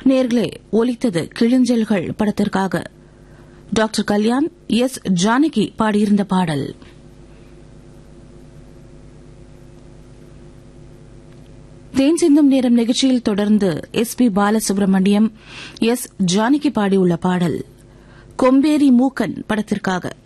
நேர்களே, ஒலித்தது கிழிஞ்சல்கள் படத்திற்காக டாக்டர் கல்யாண் எஸ் ஜானகி பாடியிருந்த பாடல். தேன் சிந்தும் நேரம் நிகழ்ச்சியில் தொடர்ந்து எஸ்.பி. பாலசுப்ரமணியம் எஸ் ஜானகி பாடியுள்ள பாடல் கொம்பேரி மூக்கன் படத்திற்காக.